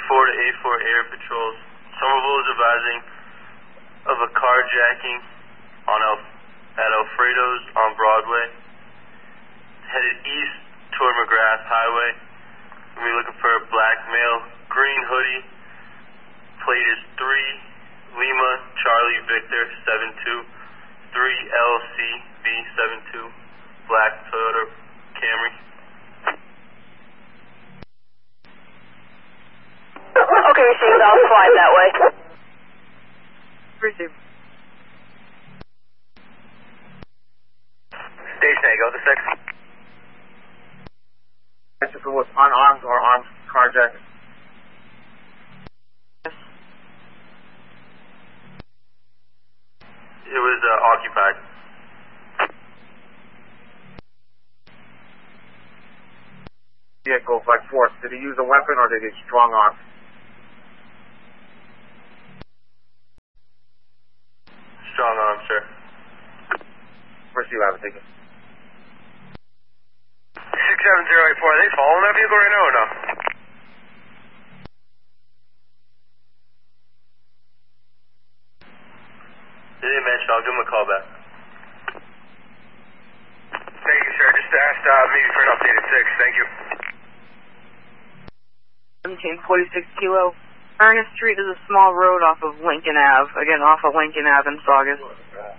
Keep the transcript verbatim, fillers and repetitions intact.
four to A four Air Patrols. Somerville is advising of a carjacking on El, at Alfredo's on Broadway. Headed east toward McGrath Highway. We're looking for a black male, green hoodie. Plate is three Lima Charlie Victor seven two three L C B seven two. Black Toyota Camry. Okay, Steve, I'll fly that way. Receive. Station A, go to six. If it was unarmed or armed carjacking. It was uh, occupied. Vehicle by force. Did he use a weapon or did he strong arm? Strong arm, sir. Receive, I have a ticket. six seven zero eight four, are they following that vehicle right now or no? They didn't mention, I'll give them a call back. Thank you, sir. Just asked uh, maybe for an updated six. Thank you. seventeen forty-six Kilo. Ernest Street is a small road off of Lincoln Ave. Again, off of Lincoln Ave in Saugus.